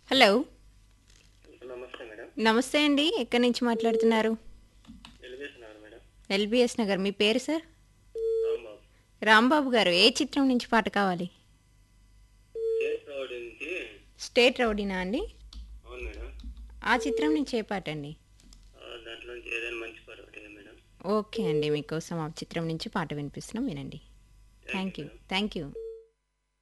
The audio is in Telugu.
హలో. నమస్తే మేడం. నమస్తే అండి. ఎక్కడి నుంచి మాట్లాడుతున్నారు? Elevation madam. ఎల్బిఎస్ నగర్. మీ పేరు సార్? రాంబాబు. రాంబాబు గారు, ఏ చిత్రం నుంచి పాట కావాలి? కేస్ రోడ్ నుంచి. స్టేట్ రౌడీనా అండి? అవును మేడం. ఆ చిత్రం నుంచి ఏ పాట అండి? దాంట్లో నుంచి ఏదైనా మంచి పాట ఒకటి మేడం. ఓకే అండి, మీకోసం ఆ చిత్రం నుంచి పాట వినిపిస్తున్నాం, వినండి. Thank you thank you. Madam. Thank you.